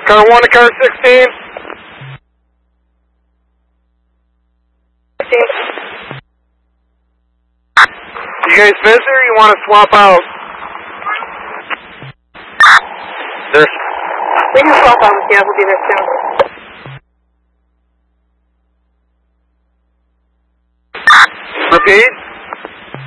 Car 1 to car 16. You guys busy or you want to swap out? We can swap out with you. We'll be there soon. Repeat.